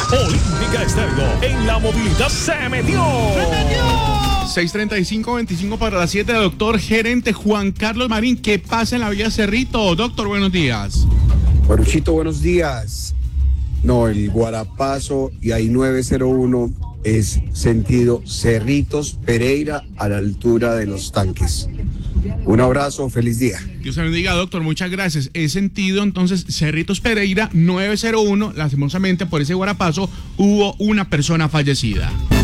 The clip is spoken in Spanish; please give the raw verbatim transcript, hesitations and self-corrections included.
Olímpica Estéreo en la movilidad se metió. ¡Se metió! seis treinta y cinco, veinticinco para las siete, doctor gerente Juan Carlos Marín. ¿Qué pasa en la Villa Cerrito? Doctor, buenos días. Maruchito, buenos días. No, el Guarapazo y ahí nueve cero uno es sentido Cerritos Pereira a la altura de los tanques. Un abrazo, feliz día. Dios te bendiga, doctor, muchas gracias. Es sentido entonces Cerritos Pereira nueve cero uno, lastimosamente por ese Guarapazo hubo una persona fallecida.